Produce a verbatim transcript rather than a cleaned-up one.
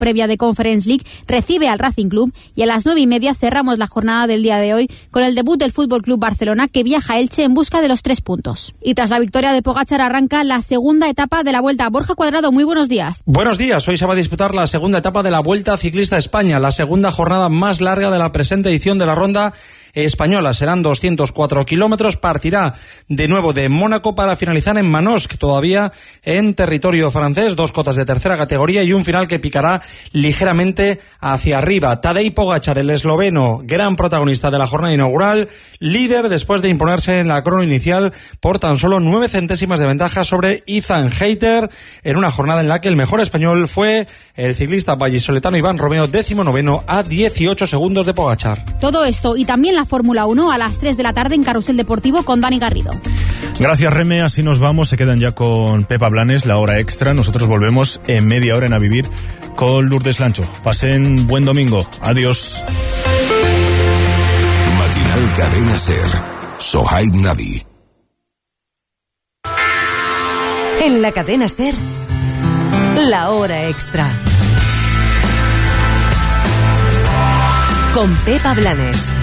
previa de Conference League, recibe al Racing Club y a las nueve y media cerramos la jornada del día de hoy con el debut del F C Barcelona, que viaja a Elche en busca de los tres puntos. Y tras la victoria de Pogačar arranca la segunda etapa de la Vuelta. Borja Cuadrado, muy buenos días. Buenos días, hoy se va a disputar la segunda etapa de la Vuelta Ciclista a España, la segunda jornada más larga de la presente edición de la Ronda Española. Serán doscientos cuatro kilómetros, partirá de nuevo de Mónaco para finalizar en Manosque, todavía en territorio francés, dos cotas de tercera categoría y un final que picará ligeramente hacia arriba. Tadej Pogačar, el esloveno, gran protagonista de la jornada inaugural, líder después de imponerse en la crono inicial por tan solo nueve centésimas de ventaja sobre Ethan Hayter, en una jornada en la que el mejor español fue el ciclista vallisoletano Iván Romeo, décimo noveno a dieciocho segundos de Pogačar. Todo esto y también la Fórmula uno a las tres de la tarde en Carrusel Deportivo con Dani Garrido. Gracias, Reme, así nos vamos, se quedan ya con Pepa Blanes, la hora extra. Nosotros volvemos en media hora en A Vivir con Lourdes Lancho. Pasen buen domingo, adiós. Matinal Cadena Ser, Sohaib Navi. En la Cadena Ser, la hora extra. Con Pepa Blanes.